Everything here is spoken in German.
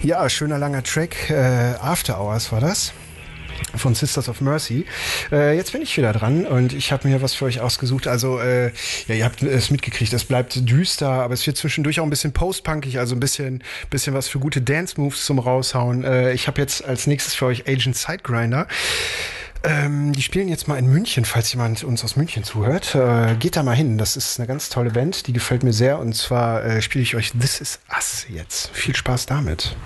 Ja, schöner langer Track. After Hours war das. Von Sisters of Mercy. Jetzt bin ich wieder dran und ich habe mir was für euch ausgesucht. Also, ja, ihr habt es mitgekriegt, es bleibt düster, aber es wird zwischendurch auch ein bisschen post-punkig, also ein bisschen was für gute Dance-Moves zum Raushauen. Ich habe jetzt als nächstes für euch Agent Sidegrinder. Die spielen jetzt mal in München, falls jemand uns aus München zuhört. Geht da mal hin, das ist eine ganz tolle Band, die gefällt mir sehr und zwar spiele ich euch This Is Us jetzt. Viel Spaß damit.